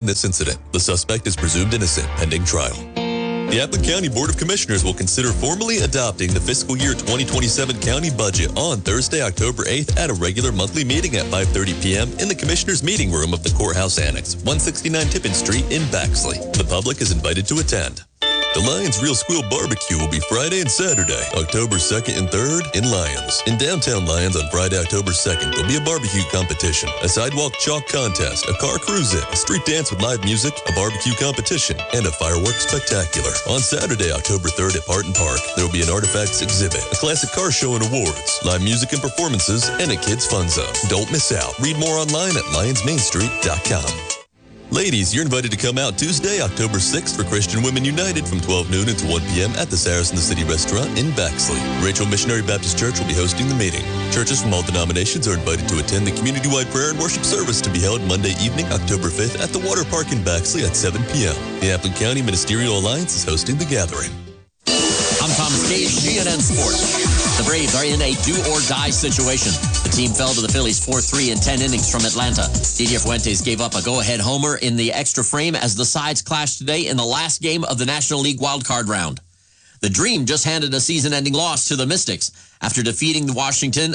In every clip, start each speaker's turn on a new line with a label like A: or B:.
A: this incident. The suspect is presumed innocent pending trial. The Appleton County Board of Commissioners will consider formally adopting the fiscal year 2027 county budget on Thursday, October 8th at a regular monthly meeting at 5:30 p.m. in the Commissioners' meeting room of the Courthouse Annex, 169 Tippin Street in Baxley. The public is invited to attend. The Lyons Real Squeal Barbecue will be Friday and Saturday, October 2nd and 3rd in Lyons. In downtown Lyons on Friday, October 2nd, there'll be a barbecue competition, a sidewalk chalk contest, a car cruise-in, a street dance with live music, a barbecue competition, and a fireworks spectacular. On Saturday, October 3rd at Parton Park, there will be an artifacts exhibit, a classic car show and awards, live music and performances, and a kids fun zone. Don't miss out. Read more online at lyonsmainstreet.com. Ladies, you're invited to come out Tuesday, October 6th for Christian Women United from 12 noon until 1 p.m. at the Saracen the City Restaurant in Baxley. Rachel Missionary Baptist Church will be hosting the meeting. Churches from all denominations are invited to attend the community-wide prayer and worship service to be held Monday evening, October 5th at the Water Park in Baxley at 7 p.m. The Appleton County Ministerial Alliance is hosting the gathering.
B: I'm Thomas Gage, CNN Sports. The Braves are in a do-or-die situation. The team fell to the Phillies 4-3 in 10 innings from Atlanta. Didier Fuentes gave up a go-ahead homer in the extra frame as the sides clashed today in the last game of the National League wildcard round. The Dream just handed a season-ending loss to the Mystics after defeating the Washington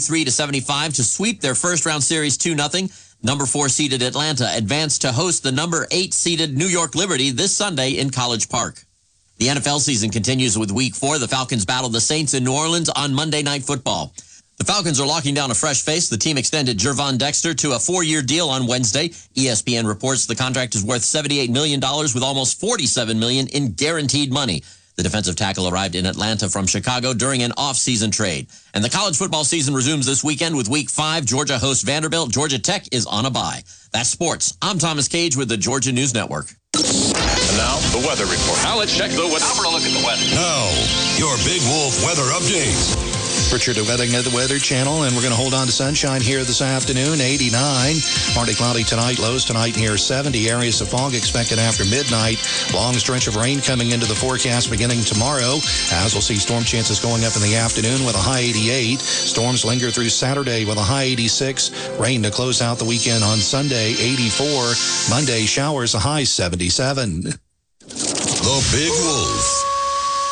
B: 93-75 to sweep their first-round series 2-0. Number 4 seeded Atlanta advanced to host the number 8 seeded New York Liberty this Sunday in College Park. The NFL season continues with Week 4. The Falcons battle the Saints in New Orleans on Monday Night Football. The Falcons are locking down a fresh face. The team extended Gervon Dexter to a 4-year deal on Wednesday. ESPN reports the contract is worth $78 million with almost $47 million in guaranteed money. The defensive tackle arrived in Atlanta from Chicago during an off-season trade. And the college football season resumes this weekend with Week 5. Georgia hosts Vanderbilt. Georgia Tech is on a bye. That's sports. I'm Thomas Cage with the Georgia News Network.
C: And now, the weather report. Now let's check the weather. Now for a look at the weather.
D: Now, your Big Wolf weather update. Richard Wedding at the Weather Channel, and we're going to hold on to sunshine here this afternoon, 89. Partly cloudy tonight, lows tonight near 70. Areas of fog expected after midnight. Long stretch of rain coming into the forecast beginning tomorrow, as we'll see storm chances going up in the afternoon with a high 88. Storms linger through Saturday with a high 86. Rain to close out the weekend on Sunday, 84. Monday, showers, a high 77.
E: The Big Wolf.